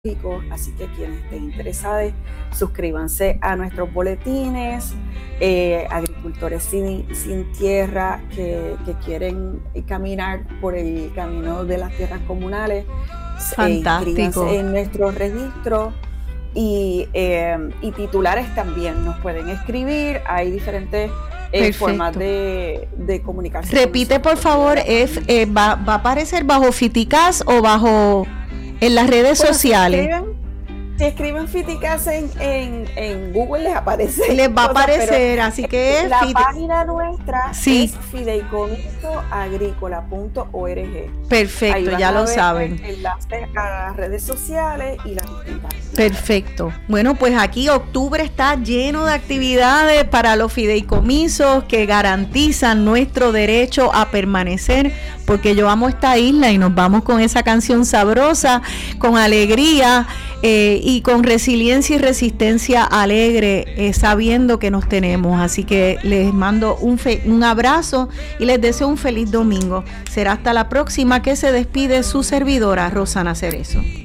Así que quienes estén interesados, suscríbanse a nuestros boletines. Agricultores sin tierra que quieren caminar por el camino de las tierras comunales, inscríbanse en nuestro registro. Y titulares también nos pueden escribir. Hay diferentes formas de comunicación. Repite, por favor, ¿va a aparecer bajo FITICAS o bajo en las redes sociales? Si escriben FITICAS en Google les aparece. Les va a aparecer, así que la página nuestra es fideicomisoagricola.org. Perfecto, ya lo saben. Enlaces a las redes sociales y las distintas. Perfecto. Bueno, pues aquí octubre está lleno de actividades para los fideicomisos que garantizan nuestro derecho a permanecer, porque yo amo esta isla y nos vamos con esa canción sabrosa, con alegría y con resiliencia y resistencia alegre, sabiendo que nos tenemos. Así que les mando un abrazo y les deseo un feliz domingo. Será hasta la próxima, que se despide su servidora Rosana Cerezo.